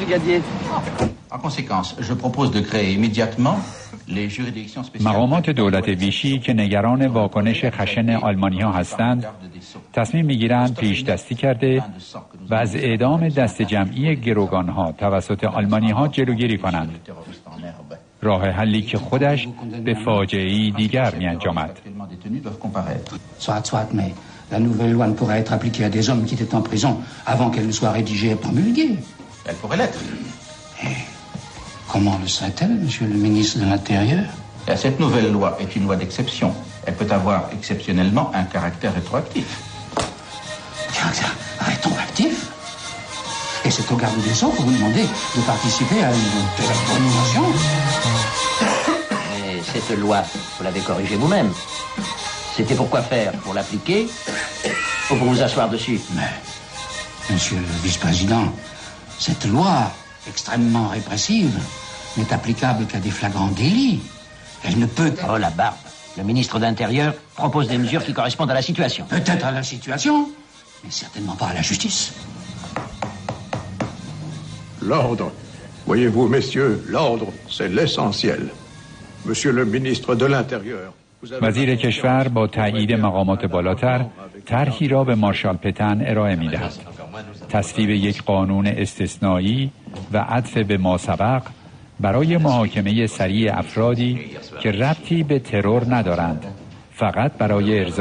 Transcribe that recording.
brigadier. En conséquence, je propose de créer immédiatement les juridictions spéciales. مقامات دولت ویشی که نگران واکنش خشن آلمانی‌ها هستند تصمیم می‌گیرند پیش دستی کرده و از اعدام دست جمعی گروگان‌ها توسط آلمانی‌ها جلوگیری کنند. راه حلی که خودش به فاجعه‌ای دیگر می‌انجامد. Soit, mais la nouvelle loi ne pourrait être appliquée à des hommes qui étaient en prison avant qu'elle ne soit rédigée et promulguée. Elle pourrait l'être. Et comment le serait-elle, monsieur le ministre de l'Intérieur? Cette nouvelle loi est une loi d'exception. Elle peut avoir exceptionnellement un caractère rétroactif. Caractère rétroactif? Et c'est au garde des Sceaux que vous demandez de participer à une telle abomination? Mais cette loi, vous l'avez corrigée vous-même. C'était pour quoi faire? Pour l'appliquer ou pour vous asseoir dessus? Mais, monsieur le vice-président, cette loi extrêmement répressive n'est applicable qu'à des flagrants délits. Elle ne peut... Oh, la barbe. Le ministre de l'Intérieur propose des mesures qui correspondent à la situation. Peut-être à la situation, mais certainement pas à la justice. L'ordre. Voyez-vous, messieurs, l'ordre, c'est l'essentiel. Monsieur le ministre de l'Intérieur. وزیر کشور با تایید مقامات بالاتر طرحی را به مارشال پتن ارائه می‌دهد. تصویب یک قانون استثنایی و عطف به ماسبق برای محاکمه سریع افرادی که ربطی به ترور ندارند، فقط برای ارضای